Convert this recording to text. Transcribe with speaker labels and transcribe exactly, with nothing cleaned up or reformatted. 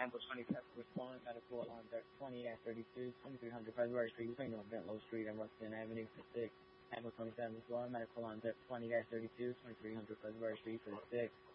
Speaker 1: Amble twenty-seven, respond, medical on twenty thirty-two, twenty-three hundred February Street, between North Bentlow Street and Ruston Avenue for six. Amble twenty-seven, respond, medical on twenty thirty-two, twenty-three hundred February Street for six.